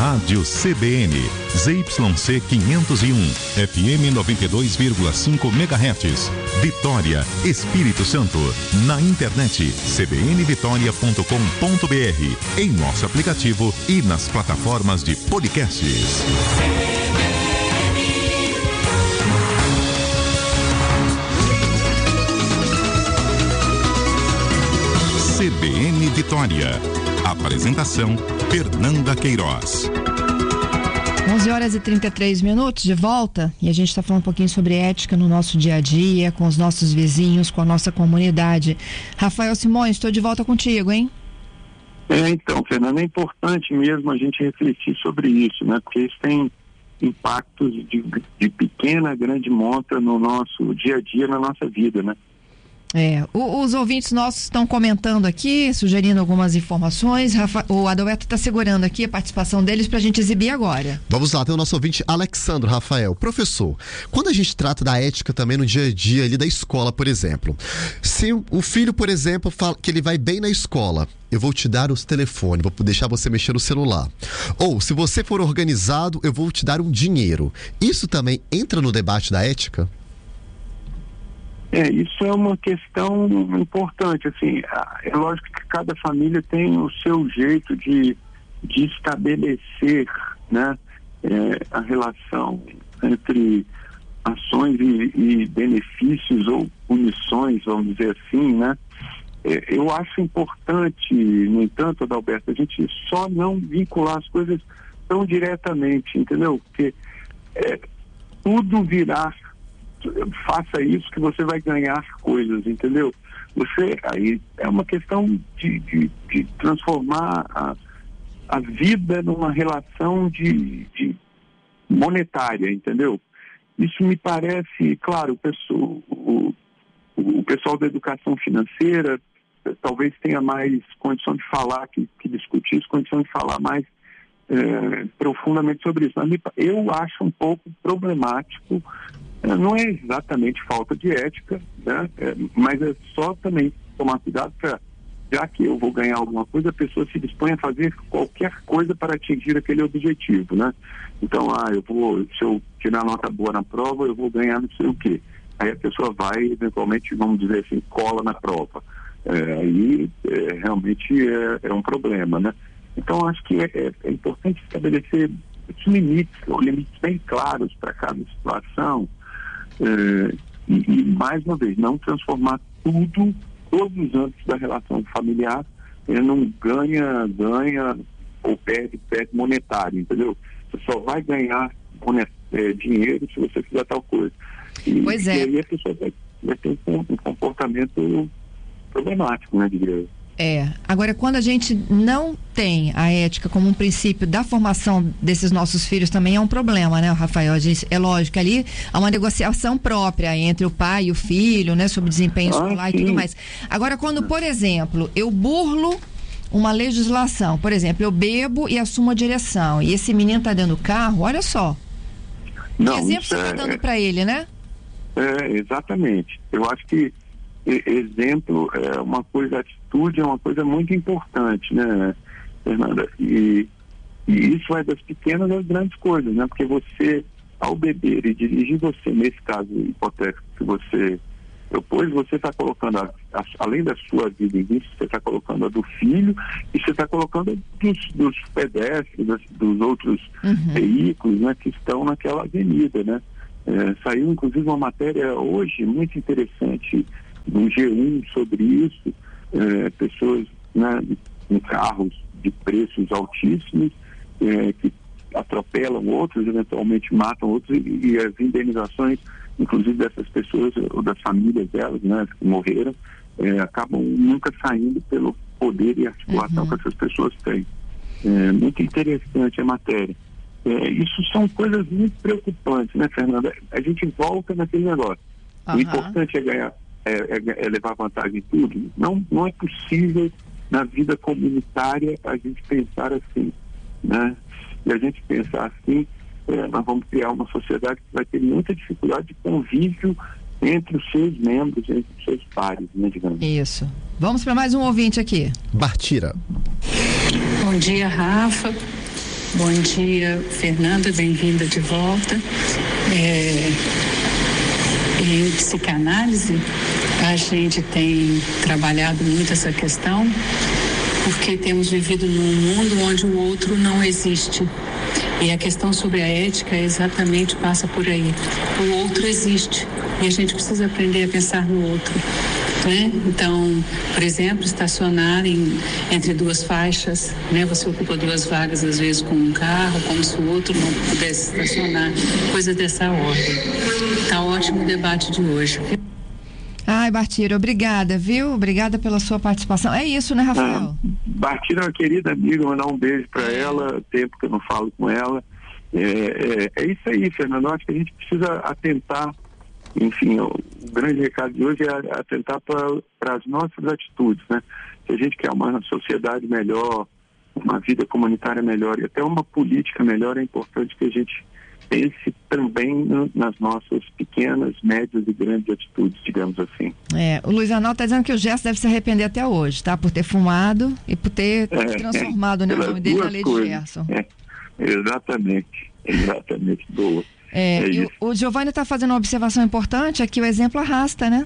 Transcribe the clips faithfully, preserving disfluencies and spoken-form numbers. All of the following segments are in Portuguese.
Rádio C B N, Z Y C quinhentos e um, F M noventa e dois vírgula cinco megahertz, Vitória, Espírito Santo. Na internet, c b n vitória ponto com ponto b r, em nosso aplicativo e nas plataformas de podcasts. C B N Vitória. Apresentação, Fernanda Queiroz. onze horas e trinta e três minutos, de volta, e a gente está falando um pouquinho sobre ética no nosso dia a dia, com os nossos vizinhos, com a nossa comunidade. Rafael Simões, estou de volta contigo, hein? É, então, Fernanda, é importante mesmo a gente refletir sobre isso, né? Porque isso tem impactos de, de pequena a grande monta no nosso dia a dia, na nossa vida, né? É, o, os ouvintes nossos estão comentando aqui, sugerindo algumas informações. Rafa, o Adalberto está segurando aqui a participação deles para a gente exibir agora. Vamos lá, tem o nosso ouvinte Alexandro Rafael. Professor, quando a gente trata da ética também no dia a dia ali da escola, por exemplo, se o filho, por exemplo, fala que ele vai bem na escola, eu vou te dar os telefones, vou deixar você mexer no celular. Ou, se você for organizado, eu vou te dar um dinheiro. Isso também entra no debate da ética? É, isso é uma questão importante, assim, é lógico que cada família tem o seu jeito de, de estabelecer, né, é, a relação entre ações e, e benefícios ou punições, vamos dizer assim, né. É, eu acho importante, no entanto, Adalberto, a gente só não vincular as coisas tão diretamente, entendeu? Porque é, tudo virá, faça isso que você vai ganhar coisas, entendeu? Você, aí é uma questão de, de, de transformar a, a vida numa relação de, de monetária, entendeu? Isso me parece, claro, o pessoal, o, o pessoal da educação financeira talvez tenha mais condição de falar, que, que discutir isso, condição de falar mais é, profundamente sobre isso. Mas eu acho um pouco problemático. Não é exatamente falta de ética, né? É, mas é só também tomar cuidado para, já que eu vou ganhar alguma coisa, a pessoa se dispõe a fazer qualquer coisa para atingir aquele objetivo, né? Então, ah, eu vou, se eu tirar nota boa na prova, eu vou ganhar não sei o quê. Aí a pessoa vai, eventualmente, vamos dizer assim, cola na prova. É, aí é, realmente é, é um problema, né? Então, acho que é, é, é importante estabelecer os limites, ou limites bem claros para cada situação. É, e, e, mais uma vez, não transformar tudo, todos os âmbitos da relação familiar, é, num ganha, ganha ou perde, perde monetário, entendeu? Você só vai ganhar monet, é, dinheiro se você fizer tal coisa. E, pois é. E aí a pessoa vai, vai ter um, um comportamento problemático, né, diria eu. É, agora quando a gente não tem a ética como um princípio da formação desses nossos filhos também é um problema, né, Rafael? A gente, é lógico, ali há uma negociação própria entre o pai e o filho, né, sobre desempenho escolar ah, e tudo mais. Agora, quando, por exemplo, eu burlo uma legislação, por exemplo, eu bebo e assumo a direção, e esse menino tá dentro do carro, olha só. Não, que exemplo você está é, dando é, para ele, né? É, exatamente. Eu acho que exemplo é uma coisa, atitude é uma coisa muito importante, né, Fernanda? E, e isso é das pequenas às grandes coisas, né? Porque você, ao beber e dirigir, você, nesse caso hipotético que você propôs, você está colocando, a, a, além da sua vida em risco, você está colocando a do filho e você está colocando dos, dos pedestres, dos, dos outros uhum. veículos, né, que estão naquela avenida, né? É, saiu, inclusive, uma matéria hoje muito interessante no G um sobre isso, é, pessoas, né, em carros de preços altíssimos, é, que atropelam outros, eventualmente matam outros, e, e as indenizações, inclusive dessas pessoas, ou das famílias delas, né, que morreram, é, acabam nunca saindo pelo poder e articulação uhum. que essas pessoas têm. É muito interessante a matéria. É, isso são coisas muito preocupantes, né, Fernanda? A gente volta naquele negócio. Uhum. O importante é ganhar, é, é, é levar vantagem em tudo. Não, não é possível na vida comunitária a gente pensar assim, né? E a gente pensar assim, é, nós vamos criar uma sociedade que vai ter muita dificuldade de convívio entre os seus membros, entre os seus pares, né, digamos. Isso. Vamos para mais um ouvinte aqui. Bartira. Bom dia, Rafa. Bom dia, Fernanda, bem-vinda de volta. É, em psicanálise, a gente tem trabalhado muito essa questão, porque temos vivido num mundo onde o outro não existe. E a questão sobre a ética exatamente passa por aí. O outro existe e a gente precisa aprender a pensar no outro. Né? Então, por exemplo, estacionar em, entre duas faixas, né? Você ocupa duas vagas às vezes com um carro, como se o outro não pudesse estacionar, coisas dessa ordem. Tá ótimo o debate de hoje. Ai, Bartira, obrigada, viu? Obrigada pela sua participação. É isso, né, Rafael? Ah, Bartira é uma querida amiga, mandar um beijo para ela, tempo que eu não falo com ela. É, é, é isso aí, Fernando. Eu acho que a gente precisa atentar. Enfim, o grande recado de hoje é atentar para as nossas atitudes, né? Se a gente quer uma sociedade melhor, uma vida comunitária melhor e até uma política melhor, é importante que a gente pense também no, nas nossas pequenas, médias e grandes atitudes, digamos assim. É, o Luiz Arnaldo está dizendo que o Gerson deve se arrepender até hoje, tá? Por ter fumado e por ter é, transformado é, né, o nome dele na lei de Gerson. É, exatamente, exatamente, boa. É, é e o, o Giovanni está fazendo uma observação importante, aqui o exemplo arrasta, né?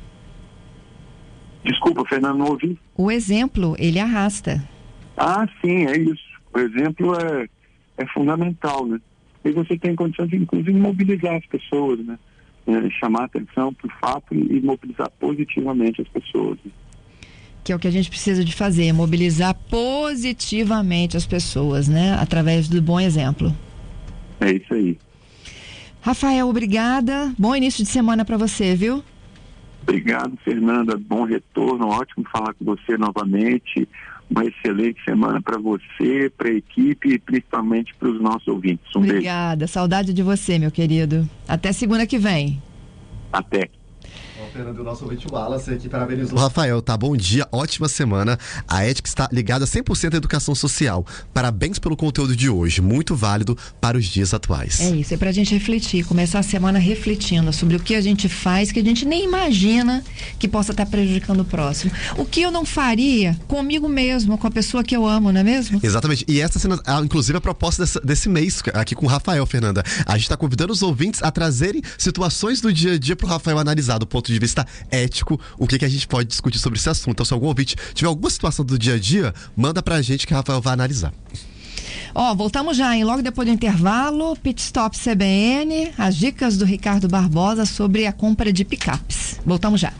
Desculpa, Fernando, não ouvi. O exemplo, ele arrasta. Ah, sim, é isso. O exemplo é, é fundamental, né? E você tem condição de, inclusive, mobilizar as pessoas, né? É, chamar a atenção para o fato e, e mobilizar positivamente as pessoas. Né? Que é o que a gente precisa de fazer, mobilizar positivamente as pessoas, né? Através do bom exemplo. É isso aí. Rafael, obrigada. Bom início de semana para você, viu? Obrigado, Fernanda. Bom retorno. Ótimo falar com você novamente. Uma excelente semana para você, para a equipe e principalmente para os nossos ouvintes. Um Obrigada. beijo. Saudade de você, meu querido. Até segunda que vem. Até. O Fernando, o nosso ouvinte Wallace aqui parabenizou. Rafael, tá? Bom dia, ótima semana. A ética está ligada cem por cento à educação social. Parabéns pelo conteúdo de hoje, muito válido para os dias atuais. É isso, é pra gente refletir, começar a semana refletindo sobre o que a gente faz, que a gente nem imagina que possa estar prejudicando o próximo. O que eu não faria comigo mesmo, com a pessoa que eu amo, não é mesmo? Exatamente, e essa sendo, inclusive, a proposta desse, desse mês, aqui com o Rafael, Fernanda. A gente está convidando os ouvintes a trazerem situações do dia a dia pro Rafael analisar do ponto de vista ético, o que, que a gente pode discutir sobre esse assunto. Então, se algum ouvinte tiver alguma situação do dia a dia, manda pra gente que o Rafael vai analisar. Ó, voltamos já, hein? Logo depois do intervalo, Pit Stop C B N, as dicas do Ricardo Barbosa sobre a compra de picapes. Voltamos já.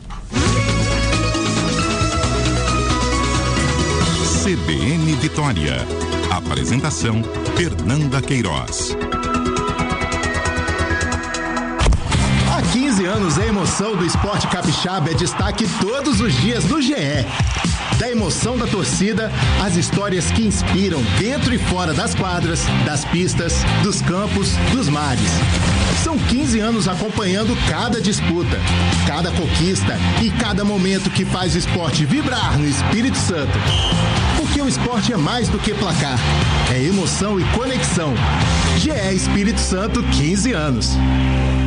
C B N Vitória. Apresentação, Fernanda Queiroz. Há quinze anos, a emoção do esporte capixaba é destaque todos os dias no G E. Da emoção da torcida, as histórias que inspiram dentro e fora das quadras, das pistas, dos campos, dos mares. São quinze anos acompanhando cada disputa, cada conquista e cada momento que faz o esporte vibrar no Espírito Santo. Porque o esporte é mais do que placar, é emoção e conexão. G E Espírito Santo, quinze anos.